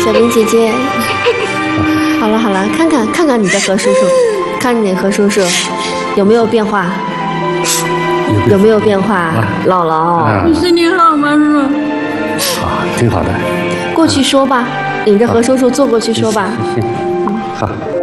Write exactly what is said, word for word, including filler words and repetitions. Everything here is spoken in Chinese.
小林姐姐。好了好了，看看看看你的何叔叔，看你何叔叔有没有变化，有没有变化？姥姥， 你身体好吗，叔叔？ 好，挺好的。 过去说吧，领着何叔叔坐过去说吧。 行，好。